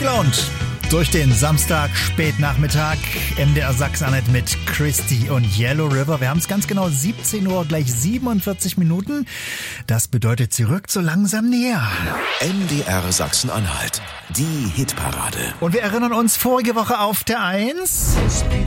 gelaunt durch den Samstag, Spätnachmittag, MDR Sachsen-Anhalt mit Christy und Yellow River. Wir haben es ganz genau 17 Uhr, gleich 47 Minuten. Das bedeutet, sie rückt so langsam näher. MDR Sachsen-Anhalt, die Hitparade. Und wir erinnern uns vorige Woche auf der 1.